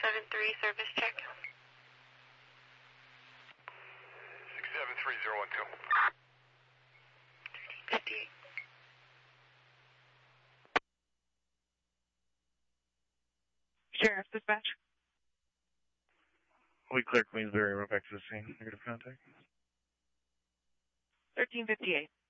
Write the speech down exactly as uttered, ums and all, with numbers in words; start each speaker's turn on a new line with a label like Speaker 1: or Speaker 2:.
Speaker 1: seven three, service check.
Speaker 2: six seven three zero one two.
Speaker 1: fifty-eight.
Speaker 3: Sheriff, dispatch.
Speaker 4: We clear Queensbury, we're back to the scene. Negative contact.
Speaker 3: thirteen fifty-eight.